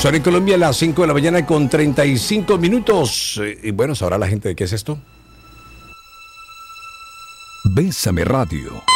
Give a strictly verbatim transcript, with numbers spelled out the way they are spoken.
Son en Colombia las cinco de la mañana con treinta y cinco minutos. Y bueno, sabrá la gente de qué es esto. Bésame Radio.